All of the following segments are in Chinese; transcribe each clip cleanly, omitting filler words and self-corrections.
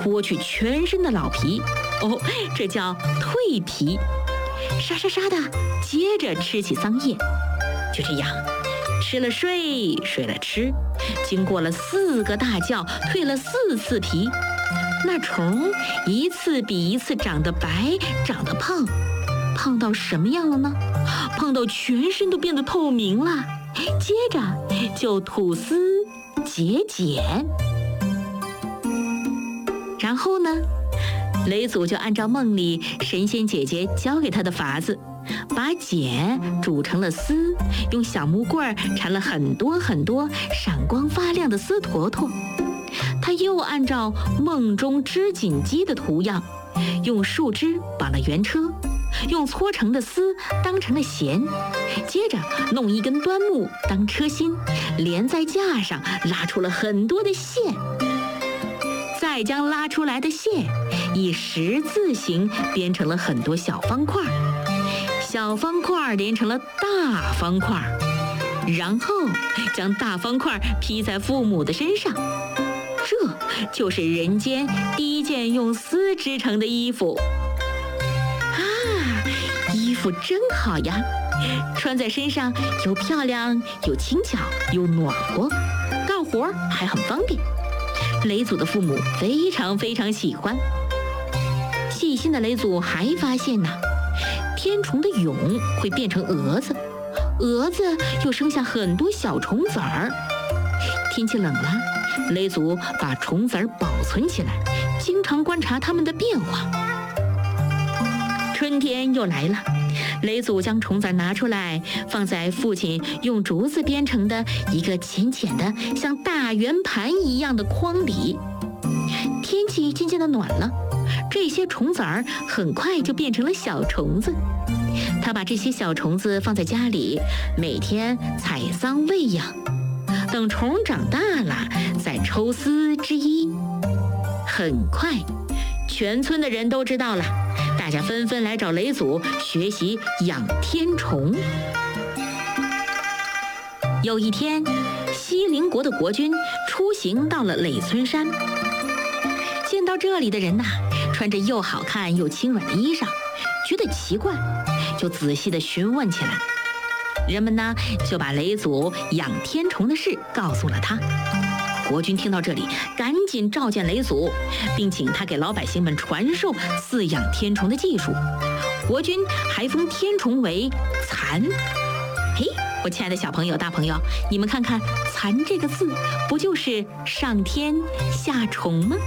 剥去全身的老皮，这叫蜕皮。沙沙沙的，接着吃起桑叶。就这样，吃了睡，睡了吃，经过了4个大觉，蜕了4次皮。那虫一次比一次长得白，长得胖，胖到什么样了呢？胖到全身都变得透明了。接着就吐丝结茧。然后呢，雷祖就按照梦里神仙姐姐教给他的法子，把茧煮成了丝，用小木棍缠了很多很多闪光发亮的丝坨坨。他又按照梦中织锦机的图样，用树枝绑了圆车，用搓成的丝当成了弦，接着弄一根端木当车心，连在架上，拉出了很多的线，再将拉出来的线以十字形编成了很多小方块，小方块连成了大方块，然后将大方块披在父母的身上。这就是人间第一件用丝织成的衣服啊！衣服真好呀，穿在身上又漂亮又轻巧又暖和，干活还很方便。雷祖的父母非常非常喜欢。细心的雷祖还发现呢，天虫的蛹会变成蛾子，蛾子又生下很多小虫子儿。天气冷了，雷祖把虫子儿保存起来，经常观察它们的变化。春天又来了，雷祖将虫子儿拿出来，放在父亲用竹子编成的一个浅浅的像大圆盘一样的筐里。天气渐渐的暖了，这些虫子儿很快就变成了小虫子。他把这些小虫子放在家里，每天采桑喂养，等虫长大了再抽丝织衣。很快，全村的人都知道了，大家纷纷来找雷祖学习养天虫。有一天，西陵国的国君出行到了诔村山，见到这里的人呐，穿着又好看又轻软的衣裳，觉得奇怪，就仔细地询问起来。人们呢，就把雷祖养天虫的事告诉了他。国君听到这里，赶紧召见雷祖，并请他给老百姓们传授饲养天虫的技术。国君还封天虫为蚕。我亲爱的小朋友大朋友，你们看看蚕这个字，不就是上天下虫吗？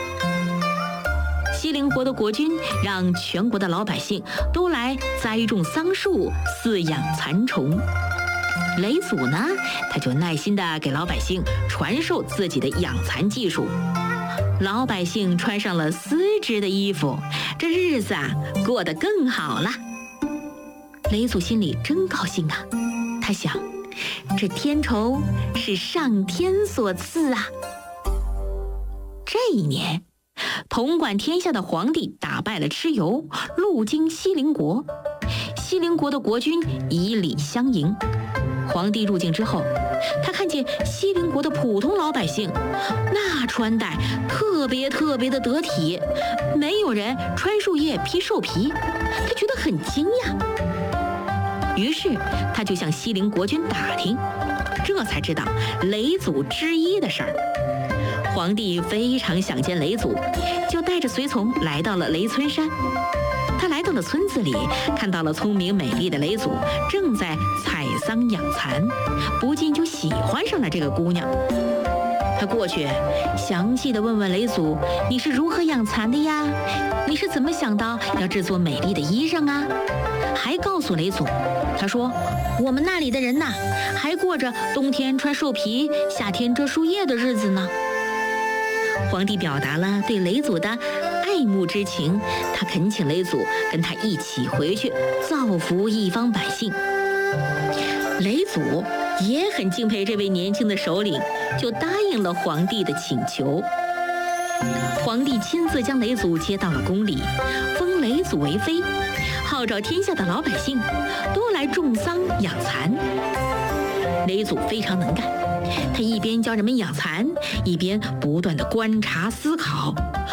西陵国的国君让全国的老百姓都来栽种桑树，饲养蚕虫。雷祖呢，他就耐心地给老百姓传授自己的养蚕技术。老百姓穿上了丝织的衣服，这日子啊过得更好了。雷祖心里真高兴啊，他想，这天虫是上天所赐啊。这一年，统管天下的皇帝打败了蚩尤，路经西陵国。西陵国的国君以礼相迎。皇帝入境之后，他看见西陵国的普通老百姓，那穿戴特别的得体，没有人穿树叶披兽皮，他觉得很惊讶。于是他就向西陵国君打听，这才知道雷祖织衣的事儿。皇帝非常想见雷祖，就带着随从来到了雷村山。他来到了村子里，看到了聪明美丽的雷祖正在采桑养蚕，不禁就喜欢上了这个姑娘。他过去详细地问问雷祖，你是如何养蚕的呀？你是怎么想到要制作美丽的衣裳啊？还告诉雷祖，他说，我们那里的人呐，还过着冬天穿兽皮，夏天遮树叶的日子呢。皇帝表达了对雷祖的爱慕之情，他恳请雷祖跟他一起回去造福一方百姓。雷祖也很敬佩这位年轻的首领，就答应了皇帝的请求。皇帝亲自将雷祖接到了宫里，封雷祖为妃，号召天下的老百姓都来种桑养蚕。雷祖非常能干，他一边教人们养蚕，一边不断地观察思考，